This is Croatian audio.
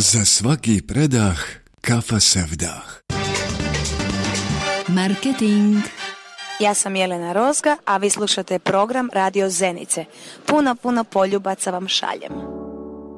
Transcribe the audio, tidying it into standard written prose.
Za svaki predah kafa sevdah. Marketing. Ja sam Jelena Rozga, a vi slušate program Radio Zenice. Puno poljubaca vam šaljem.